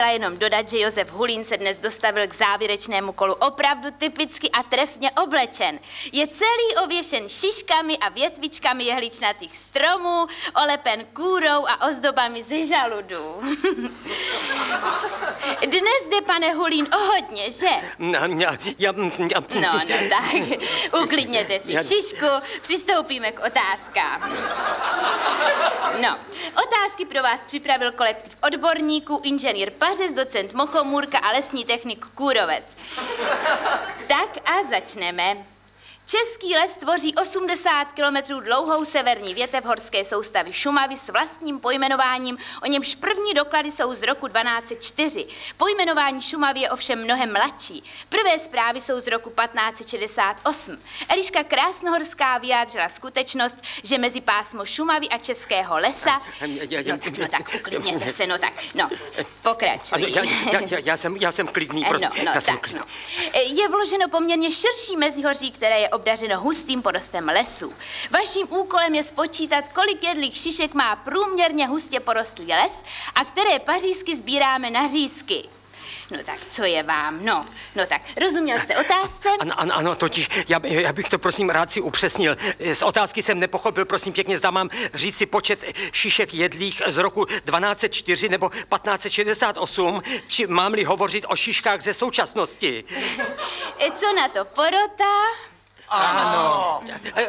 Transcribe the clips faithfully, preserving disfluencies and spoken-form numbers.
jenom dodat, že Josef Hulín se dnes dostavil k závěrečnému kolu opravdu typicky a trefně oblečen. Je celý ověšen šiškami a větvičkami jehličnatých stromů, olepen kůrou a ozdobami ze žaludů. Dnes jde, pane Hulín, o hodně, že? No, já, já, já... No, no tak, uklidněte si šišku, přistoupíme k otázkám. No, otázky pro vás připravil kolektiv odborníků, inženýr Pařez, docent Mochomůrka a lesní technik Kůrovec. Tak a začneme. Český les tvoří osmdesát kilometrů dlouhou severní větev horské soustavy Šumavy s vlastním pojmenováním, o němž první doklady jsou z roku dvanáct set čtyři. Pojmenování Šumavy je ovšem mnohem mladší. Prvé zprávy jsou z roku patnáct set šedesát osm. Eliška Krásnohorská vyjádřila skutečnost, že mezi pásmo Šumavy a Českého lesa... No tak, no tak, uklidněte se, no tak, no, pokračuj. Já, já, já, já, jsem, já jsem klidný, prostě. No, no, já jsem tak, klidný. No. Je vloženo poměrně širší mezihoří, které je obdařeno hustým porostem lesů. Vaším úkolem je spočítat, kolik jedlých šišek má průměrně hustě porostlý les a které pařízky sbíráme na řízky. No tak, co je vám? No, no tak, rozuměl jste otázce? Ano, ano, ano, totiž, já, já bych to prosím rád si upřesnil. Z otázky jsem nepochopil, prosím pěkně, zda mám říct si počet šišek jedlých z roku dvanáct set čtyři nebo patnáct set šedesát osm, či mám-li hovořit o šiškách ze současnosti? Co na to, porota? Ano.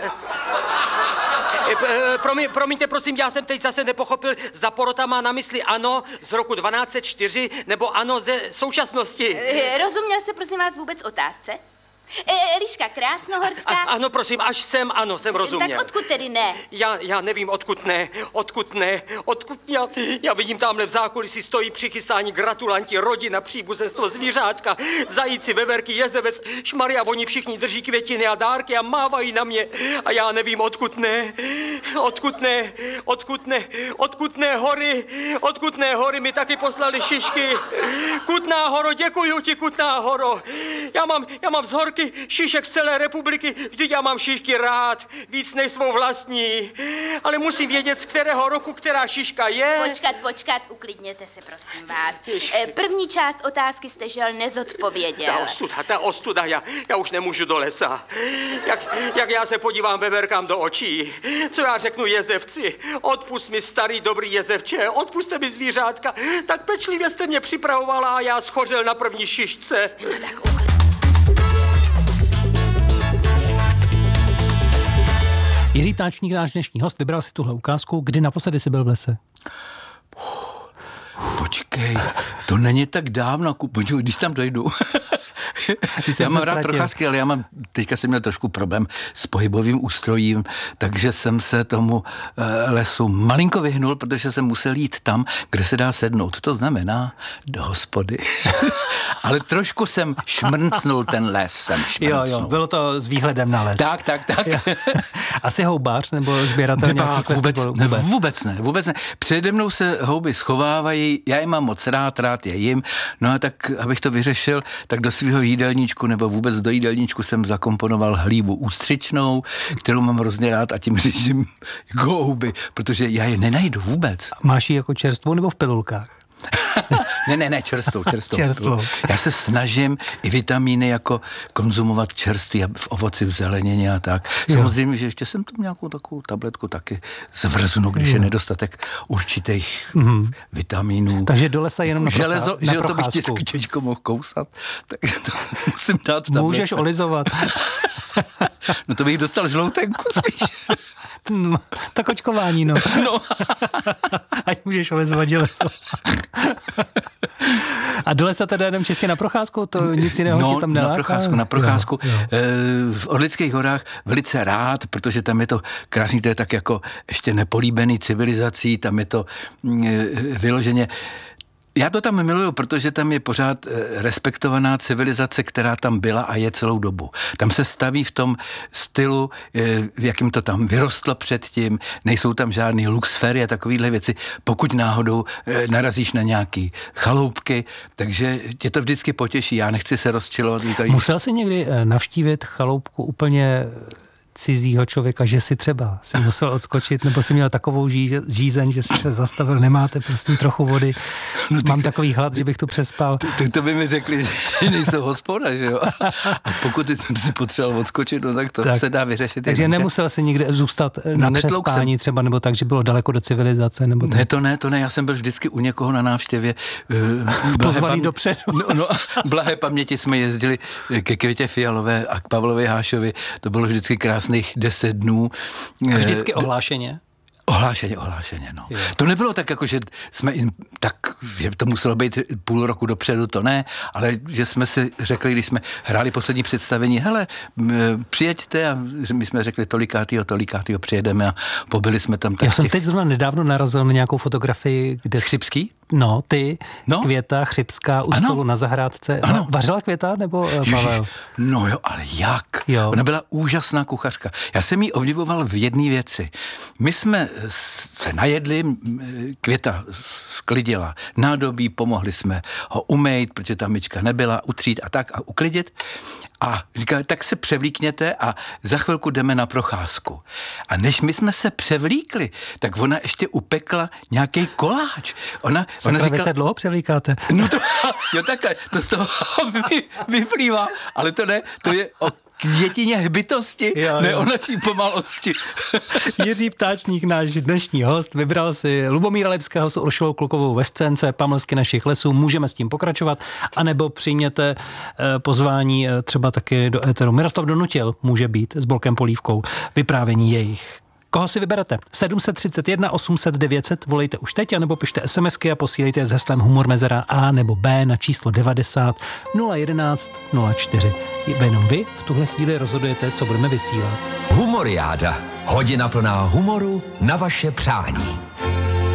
Promiň, promiňte, prosím, já jsem teď zase nepochopil, zda porota má na mysli ano z roku dvanáct set čtyři nebo ano ze současnosti. Rozuměl jste, prosím vás, vůbec otázce? Eliška Krásnohorská... A, ano, prosím, až sem, ano, jsem rozuměl. Tak odkud tedy ne? Já, já nevím, odkud ne, odkud ne, odkud já, já vidím tamhle v zákulisí stojí přichystání gratulanti, rodina, příbuzenstvo, zvířátka, zajíci, veverky, jezevec, šmaria, oni všichni drží květiny a dárky a mávají na mě a já nevím, odkud ne, odkud ne, odkud ne, odkud ne hory, odkud ne hory mi taky poslali šišky. Kutná Horo, děkuju ti, Kutná Horo. Já mám, já mám z horky šišek z celé republiky, vždyť já mám šišky rád, víc než svou vlastní. Ale musím vědět, z kterého roku která šiška je. Počkat, počkat, uklidněte se, prosím vás. První část otázky jste žel nezodpověděl. Ta ostuda, ta ostuda, já, já už nemůžu do lesa. Jak, jak já se podívám veverkám do očí, co já řeknu jezevci? Odpust mi, starý dobrý jezevče, odpuste mi zvířátka. Tak pečlivě jste mě připravovala a já schořel na první šišce. No tak uklidněte. Jiří Táčník, náš dnešní host, vybral si tuhle ukázku. Kdy naposledy jsi byl v lese? Počkej, to není tak dávno, když tam dojdu. Já mám rád procházky, ale já mám, teďka jsem měl trošku problém s pohybovým ústrojím, takže jsem se tomu uh, lesu malinko vyhnul, protože jsem musel jít tam, kde se dá sednout. To znamená do hospody. Ale trošku jsem šmrncnul ten les. Jsem jo, jo, bylo to s výhledem na les. Tak, tak, tak. Asi houbář nebo sběratel nějakých vůbec, lesů? Ne, vůbec ne, vůbec ne. Přede mnou se houby schovávají, já je mám moc rád, rád je jim. No a tak, abych to vyřešil, tak do svého jídelníčku nebo vůbec do jídelníčku jsem zakomponoval hlívu ústřičnou, kterou mám hrozně rád a tím řeším jako houby, protože já je nenajdu vůbec. Máš ji jako čerstvou nebo v pilulkách? ne, ne, ne, čerstvou, čerstvou. čerstvou. Já se snažím i vitamíny jako konzumovat čerstvý v ovoci, v zelenině a tak. Jo. Samozřejmě, že ještě jsem tam nějakou takovou tabletku taky zvrznu, když jo. je nedostatek určitých mm. vitamínů. Takže do lesa jenom na, železo, na že procházku. To bych těžko, těžko mohl kousat, takže to musím dát tabletce. Můžeš olizovat. No to bych dostal žloutenku spíš. No, tak očkování, no. no. Ať můžeš olizovat železo. A do lesa teda jdem čistě na procházku? To nic jiného no, tě tam neláká? na procházku, na procházku. Jo, jo. V Orlických horách velice rád, protože tam je to krásný, to je tak jako ještě nepolíbený civilizací, tam je to vyloženě. Já to tam miluju, protože tam je pořád respektovaná civilizace, která tam byla a je celou dobu. Tam se staví v tom stylu, v jakým to tam vyrostlo předtím, nejsou tam žádný luxfery a takovýhle věci, pokud náhodou narazíš na nějaký chaloupky, takže tě to vždycky potěší, já nechci se rozčilovat. Musel jsi někdy navštívit chaloupku úplně cizího člověka, že si třeba si musel odskočit, nebo si měl takovou ží, žízeň, že si se zastavil, nemáte prosím trochu vody, no, mám takový hlad, že bych tu přespal. Tak to by mi řekli, že nejsou hospoda, že jo? A pokud jsem si potřeboval odskočit, no tak to tak, se dá vyřešit. Takže jenom, nemusel si nikde zůstat na no, přespání jsem... třeba, nebo tak, že bylo daleko do civilizace, nebo tak. Ne, to ne, to ne, já jsem byl vždycky u někoho na návštěvě. Pozvaný pam... dopředu. No, no, blahé paměti jsme jezdili ke Květě Fialové a k Pavlovi Hášovi, to bylo vždycky krásných deset dnů. A vždycky ohlášeně? Ohlášeně, ohlášeně, no. Jo. To nebylo tak, jako, že jsme jim, tak, že to muselo být půl roku dopředu, to ne, ale že jsme si řekli, když jsme hráli poslední představení, hele, přijeďte a my jsme řekli tolikátýho, tolikátýho přijedeme a pobyli jsme tam tak. Já jsem těch... teď zrovna nedávno narazil na nějakou fotografii, kde... Chřipský? No, ty, no? Květa Chřipská u ano. stolu na zahrádce. Ano. Vařila Květa nebo Pavel? Ježiš, no jo, ale jak? Jo. Ona byla úžasná kuchařka. Já jsem jí obdivoval v jedné věci. My jsme se najedli, Květa sklidila nádobí, pomohli jsme ho umýt, protože ta myčka nebyla, utřít a tak a uklidit. A říkali, tak se převlíkněte a za chvilku jdeme na procházku. A než my jsme se převlíkli, tak ona ještě upekla nějaký koláč. Ona, ona říkala, vy se dlouho převlíkáte? No to, jo takhle, to z toho vyplývá, ale to ne, to je o květině hbitosti, jo, jo. Ne o naší pomalosti. Jiří Ptáčník, náš dnešní host, vybral si Lubomíra Lipského s Uršulou Klukovou ve scénce Pamlsky našich lesů. Můžeme s tím pokračovat, anebo přijměte pozvání třeba taky do éteru. Miroslav Donutil může být s Bolkem Polívkou, vyprávění jejich. Koho si vyberete? sedm set třicet jedna osm set devět set, volejte už teď, anebo pište SMSky a posílejte je s heslem Humor mezera A nebo B na číslo devadesát nula jedenáct nula čtyři. Jenom vy v tuhle chvíli rozhodujete, co budeme vysílat. Humoriáda. Hodina plná humoru na vaše přání.